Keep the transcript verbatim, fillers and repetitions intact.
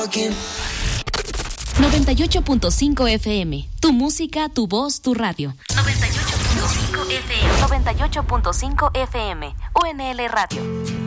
noventa y ocho punto cinco F M. Tu música, tu voz, tu radio. noventa y ocho punto cinco F M. noventa y ocho punto cinco F M. U N L Radio.